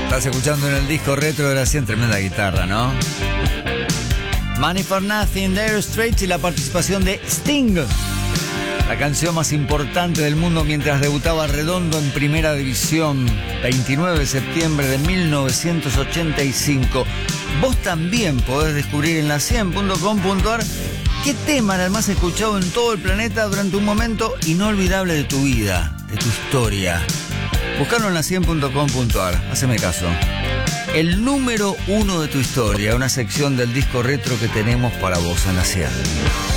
Estás escuchando en el disco retro de la 100, tremenda guitarra, ¿no? Money for Nothing, Dire Straits y la participación de Sting. La canción más importante del mundo mientras debutaba Redondo en Primera División, 29 de septiembre de 1985. Vos también podés descubrir en la100.com.ar qué tema era el más escuchado en todo el planeta durante un momento inolvidable de tu vida, de tu historia. Buscalo en la100.com.ar, haceme caso. El número 1 de tu historia, una sección del disco retro que tenemos para vos en la 100.